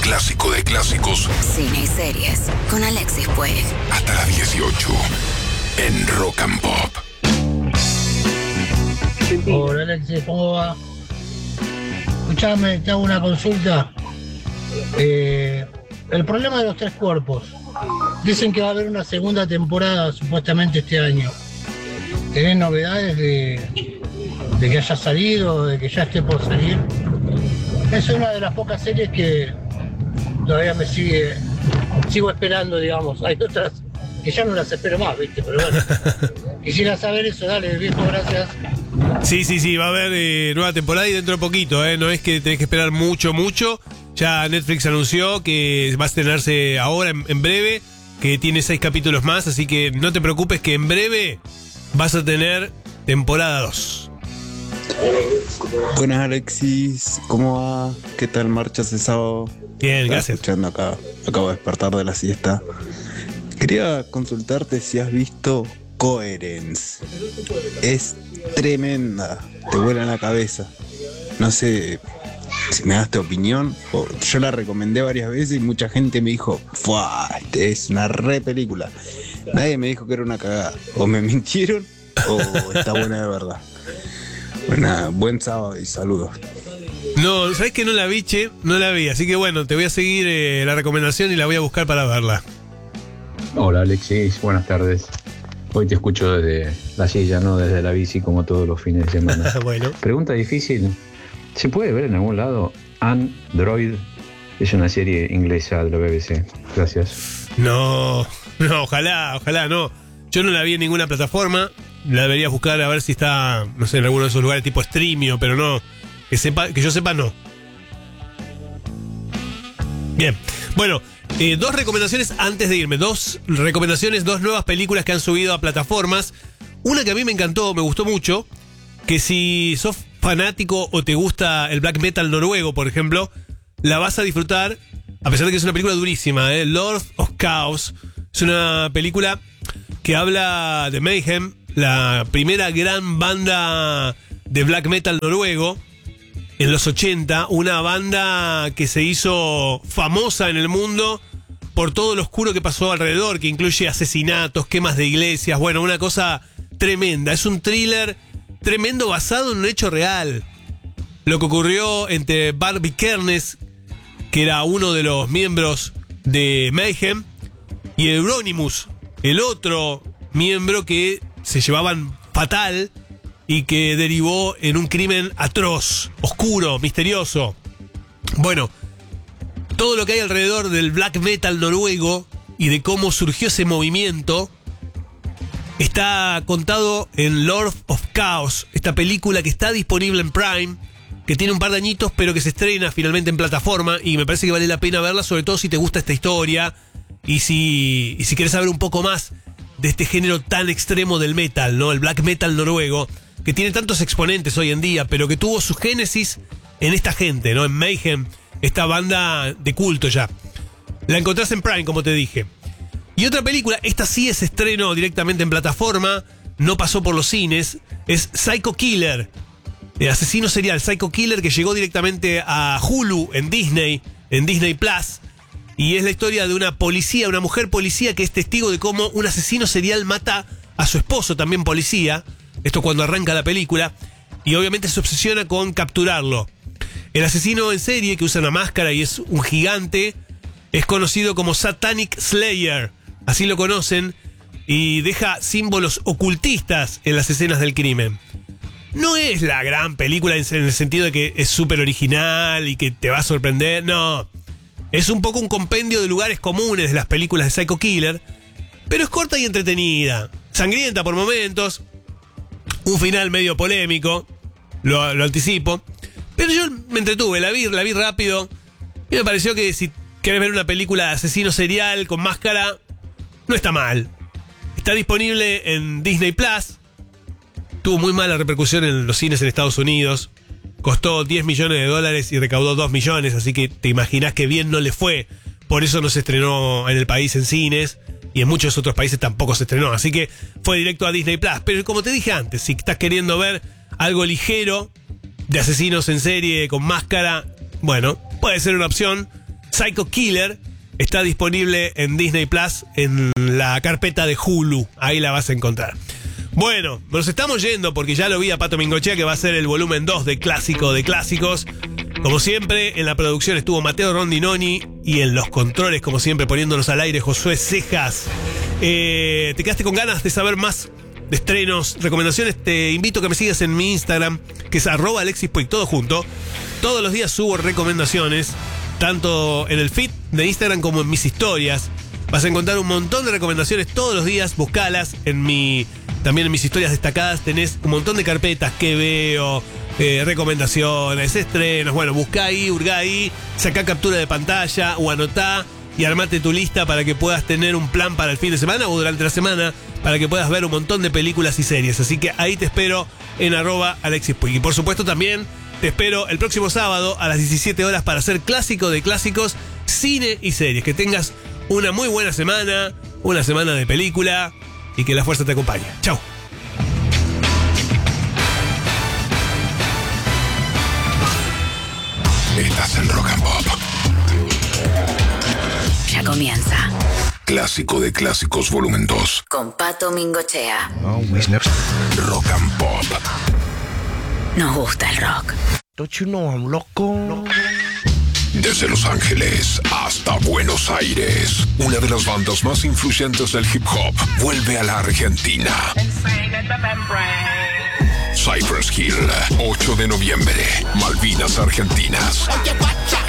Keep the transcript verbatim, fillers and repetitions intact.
clásico de clásicos. Cine y series con Alexis Puig. Hasta las dieciocho en Rock and Pop. Hola Alexis, ¿cómo va? Escuchame, te hago una consulta. Eh, el problema de los tres cuerpos. Dicen que va a haber una segunda temporada supuestamente este año. ¿Tenés novedades de, de que haya salido, de que ya esté por salir? Es una de las pocas series que todavía me sigue, sigo esperando, digamos. Hay otras que ya no las espero más, ¿viste? Pero bueno, quisiera saber eso. Dale, viejo, gracias. Sí, sí, sí, va a haber eh, nueva temporada y dentro de poquito, ¿eh? No es que tenés que esperar mucho, mucho. Ya Netflix anunció que va a estrenarse ahora, en, en breve, que tiene seis capítulos más, así que no te preocupes que en breve vas a tener temporada dos. Buenas Alexis, ¿cómo va? ¿Qué tal marchas de sábado? Bien, Estaba gracias. Escuchando acá, acabo de despertar de la siesta. Quería consultarte si has visto Coherence. Es tremenda, te vuela la cabeza. No sé si me das tu opinión. O yo la recomendé varias veces y mucha gente me dijo, ¡fua! Es una re película. Nadie me dijo que era una cagada. O me mintieron o está buena de verdad. Bueno, buen sábado y saludos. No, ¿sabés que no la vi, che? No la vi, así que bueno, te voy a seguir eh, la recomendación y la voy a buscar para verla. Hola Alexis, buenas tardes. Hoy te escucho desde la silla, no desde la bici como todos los fines de semana. Bueno. Pregunta difícil. ¿Se puede ver en algún lado Android? Es una serie inglesa de la B B C. Gracias. No, no, ojalá, ojalá, no. Yo no la vi en ninguna plataforma. La debería buscar a ver si está, no sé, en alguno de esos lugares tipo Streamio, pero no. Que sepa, que yo sepa, no. Bien. Bueno, eh, dos recomendaciones antes de irme. Dos recomendaciones, dos nuevas películas que han subido a plataformas. Una que a mí me encantó, me gustó mucho. Que si sos fanático o te gusta el black metal noruego, por ejemplo, la vas a disfrutar, a pesar de que es una película durísima, ¿eh? Lord of Chaos. Es una película que habla de Mayhem, la primera gran banda de black metal noruego en los ochenta, una banda que se hizo famosa en el mundo por todo lo oscuro que pasó alrededor, que incluye asesinatos, quemas de iglesias, bueno, una cosa tremenda. Es un thriller tremendo basado en un hecho real. Lo que ocurrió entre Barbie Kernes, que era uno de los miembros de Mayhem, y Euronymous, el otro miembro que se llevaban fatal y que derivó en un crimen atroz, oscuro, misterioso. Bueno, todo lo que hay alrededor del black metal noruego y de cómo surgió ese movimiento está contado en Lord of Chaos, esta película que está disponible en Prime, que tiene un par de añitos, pero que se estrena finalmente en plataforma, y me parece que vale la pena verla, sobre todo si te gusta esta historia y si, y si querés saber un poco más de este género tan extremo del metal, ¿no? El black metal noruego, que tiene tantos exponentes hoy en día, pero que tuvo su génesis en esta gente, ¿no? En Mayhem, esta banda de culto ya. La encontrás en Prime, como te dije. Y otra película, esta sí es estreno directamente en plataforma, no pasó por los cines, es Psycho Killer, el asesino serial Psycho Killer, que llegó directamente a Hulu en Disney, en Disney Plus, y es la historia de una policía, una mujer policía que es testigo de cómo un asesino serial mata a su esposo, también policía, esto cuando arranca la película, y obviamente se obsesiona con capturarlo. El asesino en serie, que usa una máscara y es un gigante, es conocido como Satanic Slayer, así lo conocen, y deja símbolos ocultistas en las escenas del crimen. No es la gran película en el sentido de que es súper original y que te va a sorprender, no. Es un poco un compendio de lugares comunes de las películas de Psycho Killer, pero es corta y entretenida, sangrienta por momentos, un final medio polémico, lo, lo anticipo, pero yo me entretuve, la vi, la vi rápido, y me pareció que si querés ver una película de asesino serial con máscara, no está mal. Está disponible en Disney Plus, tuvo muy mala repercusión en los cines en Estados Unidos, costó diez millones de dólares y recaudó dos millones, así que te imaginás que bien no le fue. Por eso no se estrenó en el país en cines, y en muchos otros países tampoco se estrenó. Así que fue directo a Disney Plus. Pero como te dije antes, si estás queriendo ver algo ligero de asesinos en serie con máscara, bueno, puede ser una opción. Psycho Killer está disponible en Disney Plus, en la carpeta de Hulu. Ahí la vas a encontrar. Bueno, nos estamos yendo porque ya lo vi a Pato Mingochea, que va a ser el volumen dos de Clásico de Clásicos. Como siempre, en la producción estuvo Mateo Rondinoni y en los controles, como siempre, poniéndonos al aire, Josué Cejas. Eh, ¿Te quedaste con ganas de saber más de estrenos, recomendaciones? Te invito a que me sigas en mi Instagram, que es arroba Alexis Puig, todo junto. Todos los días subo recomendaciones, tanto en el feed de Instagram como en mis historias. Vas a encontrar un montón de recomendaciones todos los días, buscalas en mi... También en mis historias destacadas tenés un montón de carpetas que veo, eh, recomendaciones, estrenos. Bueno, buscá ahí, hurgá ahí, sacá captura de pantalla o anotá y armate tu lista para que puedas tener un plan para el fin de semana o durante la semana, para que puedas ver un montón de películas y series. Así que ahí te espero en arroba Alexis Puig. Y por supuesto también te espero el próximo sábado a las diecisiete horas para hacer Clásico de Clásicos, cine y series. Que tengas una muy buena semana, una semana de película, y que la fuerza te acompañe. Chau. Estás en Rock and Pop. Ya comienza. Clásico de Clásicos volumen dos. Con Pato Mingochea. Rock and Pop. Nos gusta el rock. Don't you know I'm loco? Desde Los Ángeles hasta Buenos Aires, una de las bandas más influyentes del hip hop vuelve a la Argentina. Cypress Hill, ocho de noviembre, Malvinas Argentinas.